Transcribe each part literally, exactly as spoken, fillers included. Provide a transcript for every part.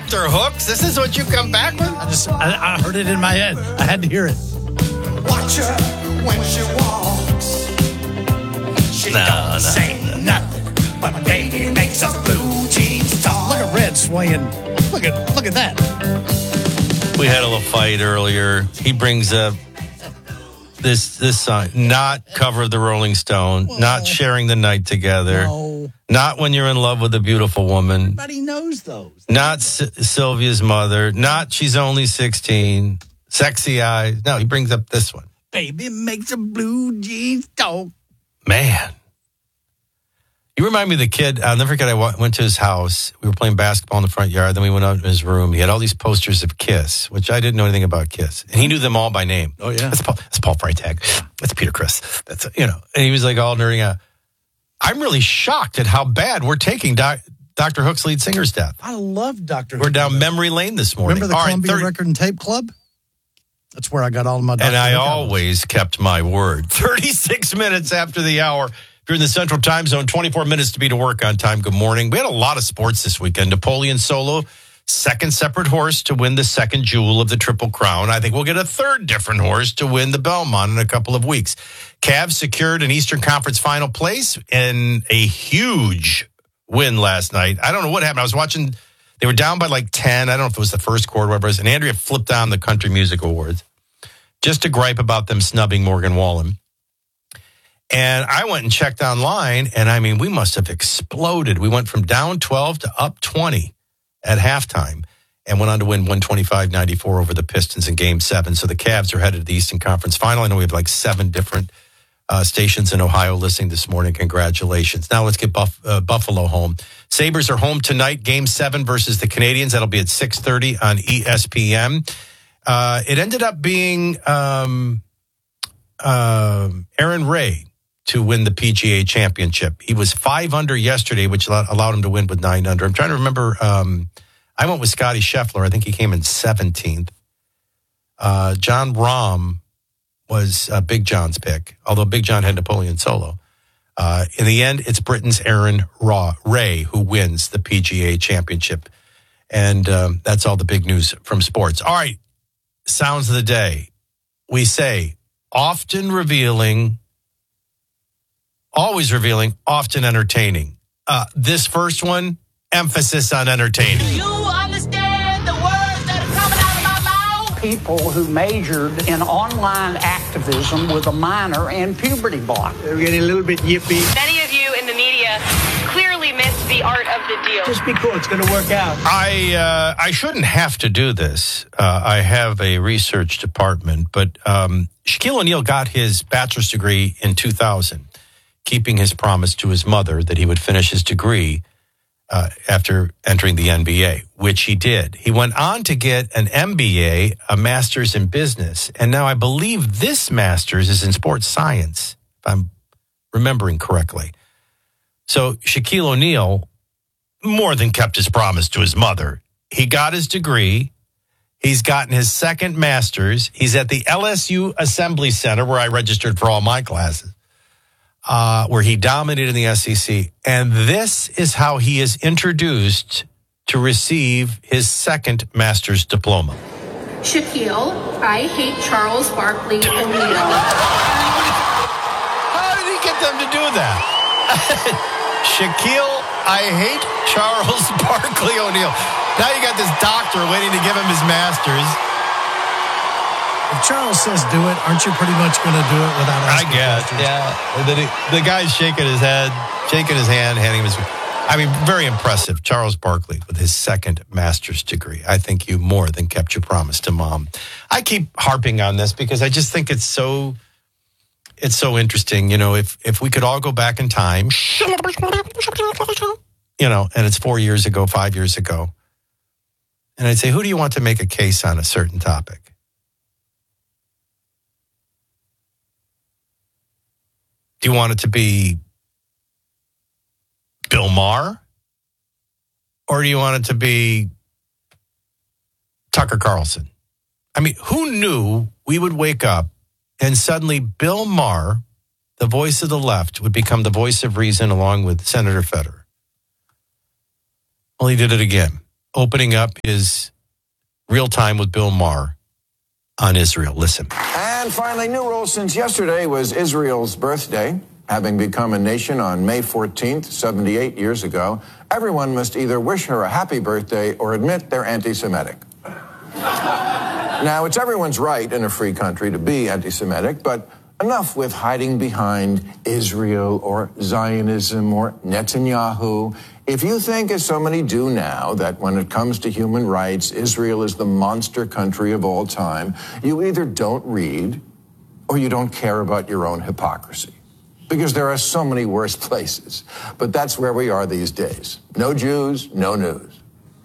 Doctor Hooks? This is what you come back with? I just, I, I heard it in my head. I had to hear it. Watch her when she walks. She No, don't no, say nothing, but my baby makes a blue jeans talk. Look at Red swaying. Look at, look at that. We had a little fight earlier. He brings up this this song, not cover the Rolling Stone, Whoa. not sharing the night together, No. not when you're in love with a beautiful woman, Everybody knows those. not S- Sylvia's mother, not she's only sixteen, sexy eyes. No, he brings up this one. Baby makes a blue jeans talk. Man. You remind me of the kid. I'll never forget. I wa- went to his house. We were playing basketball in the front yard. Then we went out in his room. He had all these posters of Kiss, which I didn't know anything about Kiss. And he knew them all by name. Oh, yeah. That's Paul, that's Paul Freitag. That's Peter Criss. That's, you know, and he was like all nerding out. I'm really shocked at how bad we're taking Doc, Doctor Hook's lead singer's death. I love Doctor We're down memory lane this morning. Remember the All right, Columbia thirty Record and Tape Club? That's where I got all of my Doctor And I Hook albums. always kept my word. thirty-six minutes after the hour. If you're in the Central Time Zone, twenty-four minutes to be to work on time. Good morning. We had a lot of sports this weekend. Napoleon Solo, second separate horse to win the second jewel of the Triple Crown. I think we'll get a third different horse to win the Belmont in a couple of weeks. Cavs secured an Eastern Conference final place in a huge win last night. I don't know what happened. I was watching, they were down by like ten. I don't know if it was the first quarter, whatever it was. And Andrea flipped on the Country Music Awards just to gripe about them snubbing Morgan Wallen. And I went and checked online, and I mean, we must have exploded. We went from down twelve to up twenty at halftime and went on to win one twenty-five ninety-four over the Pistons in game seven. So the Cavs are headed to the Eastern Conference final. I know we have like seven different uh, stations in Ohio listening this morning. Congratulations. Now let's get Buff- uh, Buffalo home. Sabres are home tonight, game seven versus the Canadians. That'll be at six thirty on E S P N. Uh, it ended up being um, uh, Aaron Ray to win the P G A Championship. He was five under yesterday, which allowed him to win with nine under. I'm trying to remember. Um, I went with Scotty Scheffler. I think he came in seventeenth. Uh, John Rahm was uh, Big John's pick, although Big John had Napoleon Solo. Uh, in the end, it's Britain's Aaron Raw, Ray who wins the P G A Championship. And um, that's all the big news from sports. All right, sounds of the day. We say often revealing, always revealing, often entertaining. Uh, this first one, emphasis on entertaining. You understand the words that are coming out of my mouth? People who majored in online activism with a minor in puberty block. They're getting a little bit yippy. Many of you in the media clearly missed the art of the deal. Just be cool. It's going to work out. I uh, I shouldn't have to do this. Uh, I have a research department, but um, Shaquille O'Neal got his bachelor's degree in two thousand, keeping his promise to his mother that he would finish his degree uh, after entering the N B A, which he did. He went on to get an M B A, a master's in business, and now I believe this master's is in sports science, if I'm remembering correctly. So Shaquille O'Neal more than kept his promise to his mother. He got his degree. He's gotten his second master's. He's at the L S U Assembly Center, where I registered for all my classes, uh, where he dominated in the S E C. And this is how he is introduced to receive his second master's diploma. Shaquille, I hate Charles Barkley O'Neal. How did he get them to do that? Shaquille, I hate Charles Barkley O'Neal. Now you got this doctor waiting to give him his master's. If Charles says do it, aren't you pretty much going to do it without I asking guess, questions? yeah. The, the guy's shaking his head, shaking his hand, handing him his... I mean, very impressive. Charles Barkley with his second master's degree. I think you more than kept your promise to mom. I keep harping on this because I just think it's so... It's so interesting, you know, if if we could all go back in time, you know, and it's four years ago, five years ago, and I'd say, who do you want to make a case on a certain topic? Do you want it to be Bill Maher? Or do you want it to be Tucker Carlson? I mean, who knew we would wake up and suddenly Bill Maher, the voice of the left, would become the voice of reason along with Senator Federer? Well, he did it again. opening up his Real Time with Bill Maher on Israel. Listen. And finally, new rules since yesterday was Israel's birthday. Having become a nation on May fourteenth, seventy-eight years ago, everyone must either wish her a happy birthday or admit they're anti-Semitic. Now, it's everyone's right in a free country to be anti-Semitic, but enough with hiding behind Israel or Zionism or Netanyahu. If you think, as so many do now, that when it comes to human rights, Israel is the monster country of all time, you either don't read or you don't care about your own hypocrisy. Because there are so many worse places. But that's where we are these days. No Jews, no news.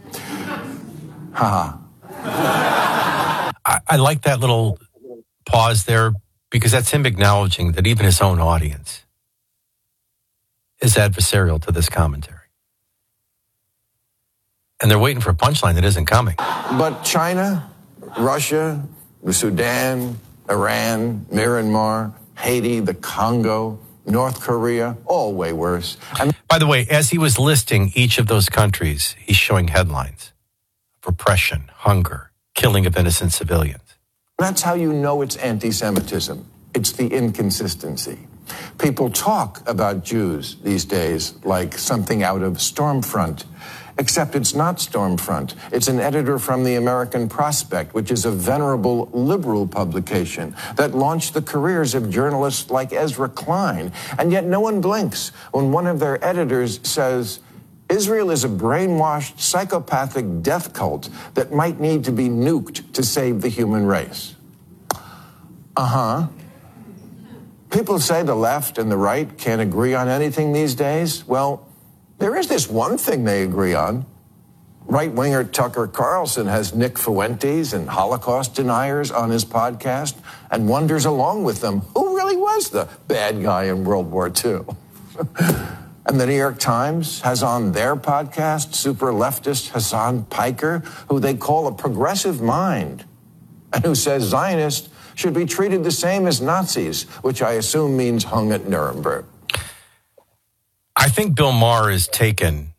Ha ha. I, I like that little pause there because that's him acknowledging that even his own audience is adversarial to this commentary. And they're waiting for a punchline that isn't coming. But China, Russia, the Sudan, Iran, Myanmar, Haiti, the Congo, North Korea, all way worse. And by the way, as he was listing each of those countries, he's showing headlines. Repression, hunger, killing of innocent civilians. That's how you know it's anti-Semitism. It's the inconsistency. People talk about Jews these days like something out of Stormfront. Except it's not Stormfront. It's an editor from the American Prospect, which is a venerable liberal publication that launched the careers of journalists like Ezra Klein. And yet no one blinks when one of their editors says, Israel is a brainwashed, psychopathic death cult that might need to be nuked to save the human race. Uh-huh. People say the left and the right can't agree on anything these days. Well, there is this one thing they agree on. Right-winger Tucker Carlson has Nick Fuentes and Holocaust deniers on his podcast and wonders along with them who really was the bad guy in World War Two. And the New York Times has on their podcast super leftist Hassan Piker, who they call a progressive mind, and who says Zionists should be treated the same as Nazis, which I assume means hung at Nuremberg. I think Bill Maher is taken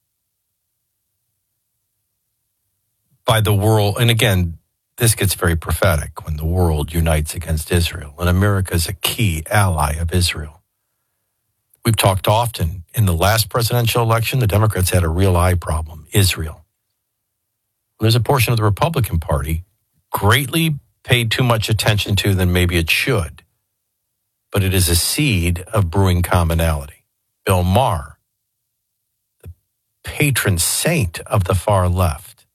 by the world. And again, this gets very prophetic when the world unites against Israel. And America is a key ally of Israel. We've talked often in the last presidential election, the Democrats had a real eye problem, Israel. There's a portion of the Republican Party greatly paid too much attention to than maybe it should. But it is a seed of brewing commonality. Bill Maher, the patron saint of the far left,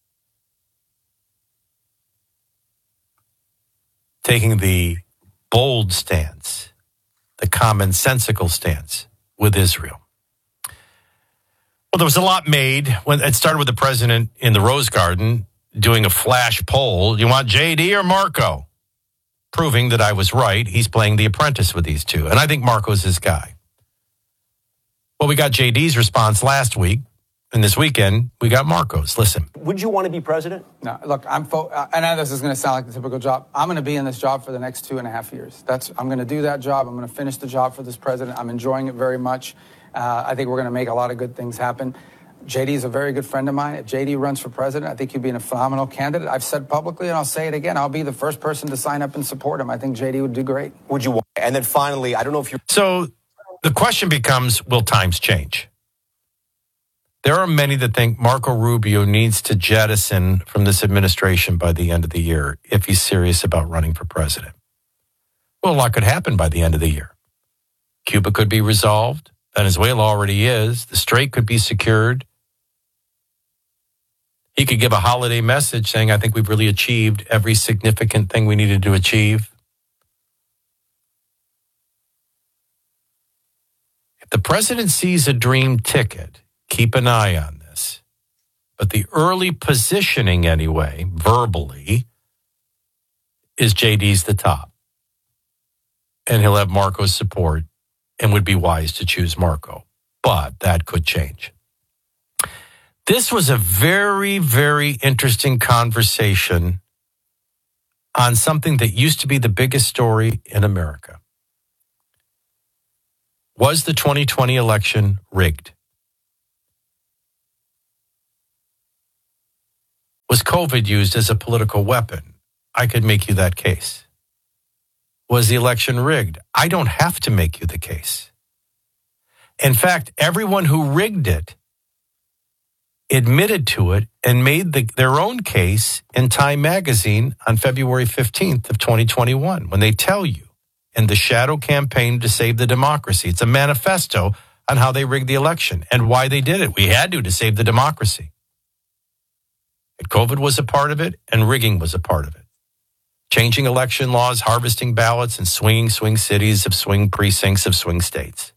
taking the bold stance, the commonsensical stance with Israel. Well, there was a lot made when it started with the president in the Rose Garden doing a flash poll. You want J D or Marco? Proving that I was right. He's playing The Apprentice with these two. And I think Marco's his guy. Well, we got J D's response last week, and this weekend we got Marco's. Listen. Would you want to be president? No, look, I'm. Fo- I know this is going to sound like the typical job. I'm going to be in this job for the next two and a half years. That's. I'm going to do that job. I'm going to finish the job for this president. I'm enjoying it very much. Uh, I think we're going to make a lot of good things happen. J D is a very good friend of mine. If J D runs for president, I think he'd be a phenomenal candidate. I've said publicly, and I'll say it again, I'll be the first person to sign up and support him. I think J D would do great. Would you want? And then finally, I don't know if you. So the question becomes, will times change? There are many that think Marco Rubio needs to jettison from this administration by the end of the year if he's serious about running for president. Well, a lot could happen by the end of the year. Cuba could be resolved. Venezuela already is. The Strait could be secured. He could give a holiday message saying, I think we've really achieved every significant thing we needed to achieve. If the president sees a dream ticket, keep an eye on this. But the early positioning anyway, verbally, is J D's the top. And he'll have Marco's support and would be wise to choose Marco. But that could change. This was a very, very interesting conversation on something that used to be the biggest story in America. Was the twenty twenty election rigged? Was COVID used as a political weapon? I could make you that case. Was the election rigged? I don't have to make you the case. In fact, everyone who rigged it admitted to it and made the, their own case in Time magazine on February fifteenth of twenty twenty-one when they tell you in the shadow campaign to save the democracy. It's a manifesto on how they rigged the election and why they did it. We had to to save the democracy. And COVID was a part of it, and rigging was a part of it. Changing election laws, harvesting ballots, and swinging swing cities of swing precincts of swing states.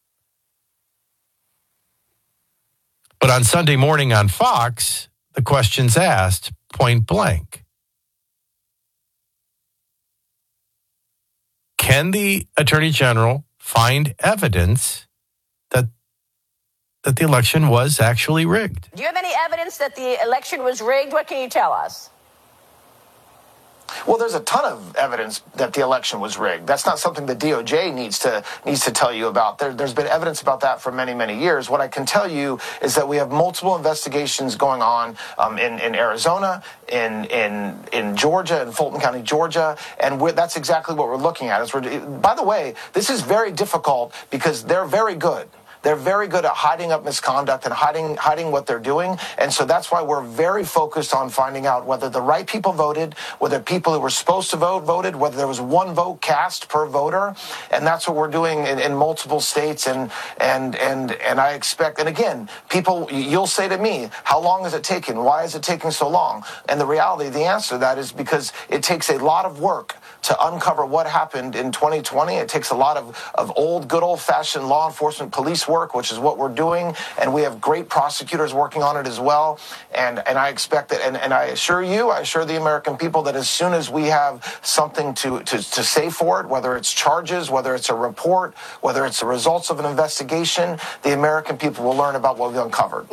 But on Sunday morning on Fox, the question's asked point blank. Can the Attorney General find evidence that that the election was actually rigged? Do you have any evidence that the election was rigged? What can you tell us? Well, there's a ton of evidence that the election was rigged. That's not something the D O J needs to needs to tell you about. There, there's been evidence about that for many, many years. What I can tell you is that we have multiple investigations going on um, in, in Arizona, in in in Georgia, in Fulton County, Georgia, and we're, that's exactly what we're looking at. Is we're, by the way, this is very difficult because they're very good. They're very good at hiding up misconduct and hiding hiding what they're doing. And so that's why we're very focused on finding out whether the right people voted, whether people who were supposed to vote voted, whether there was one vote cast per voter. And that's what we're doing in, in multiple states. And and and and I expect, and again, people, you'll say to me, how long has it taken? Why is it taking so long? And the reality, the answer to that is because it takes a lot of work to uncover what happened in twenty twenty. It takes a lot of, of old, good old-fashioned law enforcement police work, which is what we're doing, and we have great prosecutors working on it as well. And and I expect that, and, and I assure you, I assure the American people that as soon as we have something to, to, to say for it, whether it's charges, whether it's a report, whether it's the results of an investigation, the American people will learn about what we've uncovered.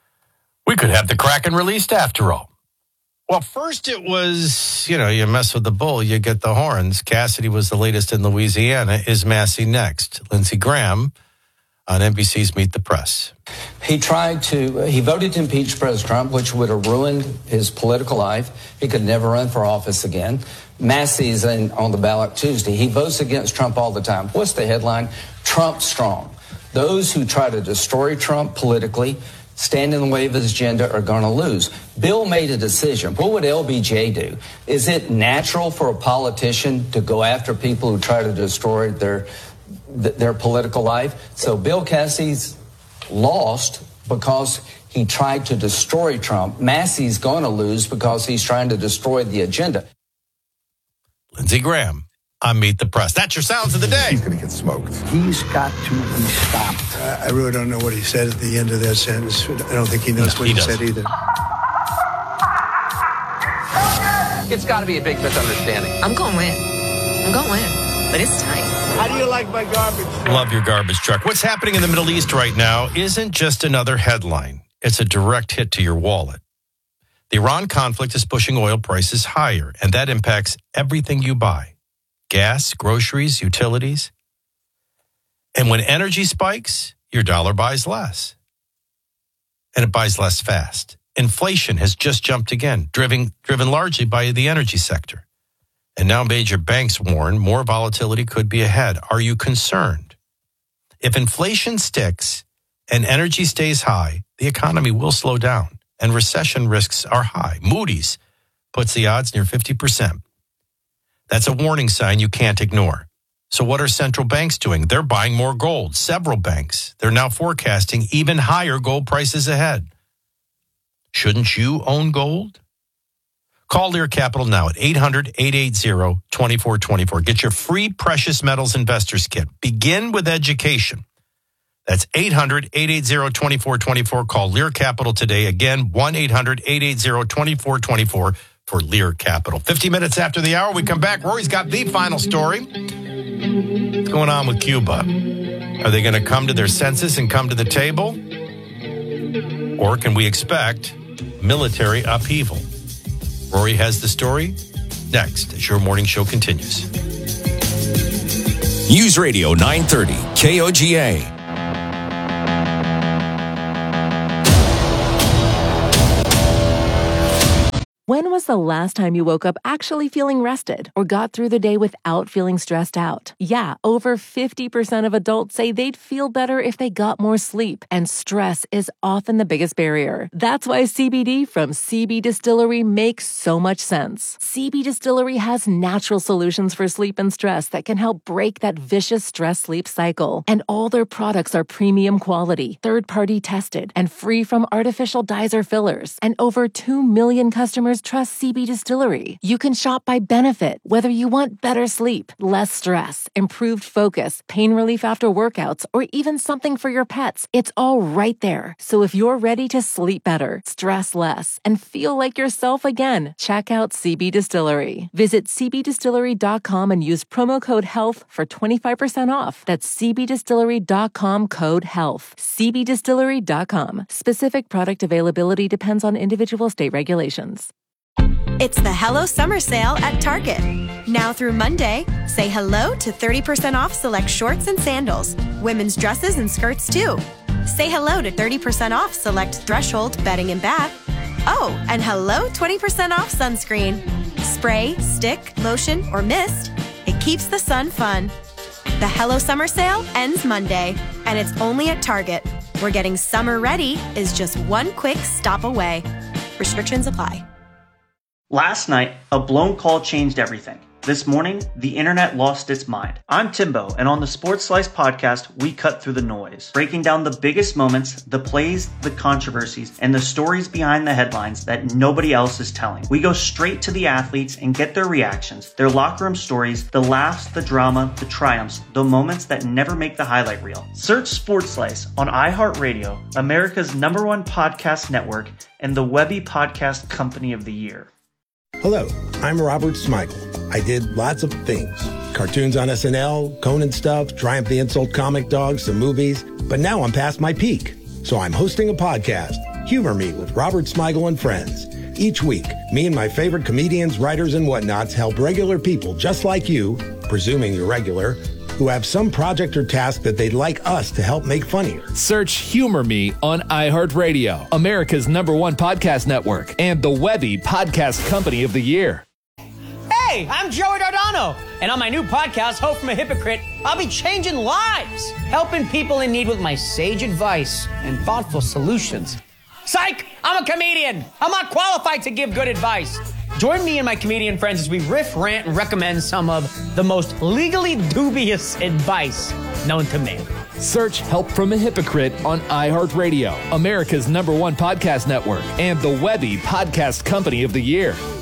We could have the Kraken released after all. Well, first it was, you know, you mess with the bull, you get the horns. Cassidy was the latest in Louisiana. Is Massey next? Lindsey Graham on N B C's Meet the Press. He tried to, he voted to impeach President Trump, which would have ruined his political life. He could never run for office again. Massey's in, on the ballot Tuesday. He votes against Trump all the time. What's the headline? Trump strong. Those who try to destroy Trump politically, stand in the way of his agenda, are going to lose. Bill made a decision. What would L B J do? Is it natural for a politician to go after people who try to destroy their their political life? So Bill Cassidy's lost because he tried to destroy Trump. Massey's going to lose because he's trying to destroy the agenda. Lindsey Graham on Meet the Press. That's your sounds of the day. He's going to get smoked. He's got to be stopped. Uh, I really don't know what he said at the end of that sentence. I don't think he knows no, what he, he said either. It's got to be a big misunderstanding. I'm going to win. I'm going to win. But it's tight. How do you like my garbage truck? Love your garbage truck. What's happening in the Middle East right now isn't just another headline. It's a direct hit to your wallet. The Iran conflict is pushing oil prices higher, and that impacts everything you buy. Gas, groceries, utilities. And when energy spikes, your dollar buys less. And it buys less fast. Inflation has just jumped again, driven, driven largely by the energy sector. And now major banks warn more volatility could be ahead. Are you concerned? If inflation sticks and energy stays high, the economy will slow down and recession risks are high. Moody's puts the odds near fifty percent. That's a warning sign you can't ignore. So what are central banks doing? They're buying more gold. Several banks. They're now forecasting even higher gold prices ahead. Shouldn't you own gold? Call Lear Capital now at eight hundred, eight eight zero, two four two four. Get your free Precious Metals Investors Kit. Begin with education. That's eight hundred, eight eight zero, two four two four. Call Lear Capital today. Again, one eight hundred, eight eight zero, two four two four for Lear Capital. fifty minutes after the hour, we come back. Rory's got the final story. What's going on with Cuba? Are they going to come to their senses and come to the table? Or can we expect military upheaval? Rory has the story next as your morning show continues. News Radio nine thirty, K O G A. When was the last time you woke up actually feeling rested or got through the day without feeling stressed out? Yeah, over fifty percent of adults say they'd feel better if they got more sleep, and stress is often the biggest barrier. That's why C B D from C B Distillery makes so much sense. C B Distillery has natural solutions for sleep and stress that can help break that vicious stress-sleep cycle. And all their products are premium quality, third-party tested, and free from artificial dyes or fillers. And over two million customers trust C B Distillery. You can shop by benefit, whether you want better sleep, less stress, improved focus, pain relief after workouts, or even something for your pets. It's all right there. So if you're ready to sleep better, stress less, and feel like yourself again, check out C B Distillery. Visit c b distillery dot com and use promo code HEALTH for twenty-five percent off. That's c b distillery dot com code HEALTH. c b distillery dot com. Specific product availability depends on individual state regulations. It's the Hello Summer Sale at Target. Now through Monday, say hello to thirty percent off select shorts and sandals, women's dresses and skirts too. Say hello to thirty percent off select Threshold bedding and bath. Oh, and hello twenty percent off sunscreen. Spray, stick, lotion, or mist, it keeps the sun fun. The Hello Summer Sale ends Monday, and it's only at Target, where getting summer ready is just one quick stop away. Restrictions apply. Last night, a blown call changed everything. This morning, the internet lost its mind. I'm Timbo, and on the Sports Slice podcast, we cut through the noise, breaking down the biggest moments, the plays, the controversies, and the stories behind the headlines that nobody else is telling. We go straight to the athletes and get their reactions, their locker room stories, the laughs, the drama, the triumphs, the moments that never make the highlight reel. Search Sports Slice on iHeartRadio, America's number one podcast network, and the Webby Podcast Company of the Year. Hello, I'm Robert Smigel. I did lots of things. Cartoons on S N L, Conan stuff, Triumph the Insult comic dogs, some movies. But now I'm past my peak. So I'm hosting a podcast, Humor Me with Robert Smigel and Friends. Each week, me and my favorite comedians, writers, and whatnots help regular people just like you, presuming you're regular, who have some project or task that they'd like us to help make funnier. Search Humor Me on iHeartRadio, America's number one podcast network, and the Webby Podcast Company of the Year. Hey, I'm Joey Dardano, and on my new podcast, Hope from a Hypocrite, I'll be changing lives, helping people in need with my sage advice and thoughtful solutions. Psych! I'm a comedian. I'm not qualified to give good advice. Join me and my comedian friends as we riff, rant, and recommend some of the most legally dubious advice known to man. Search Help from a Hypocrite on iHeartRadio, America's number one podcast network, and the Webby Podcast Company of the Year.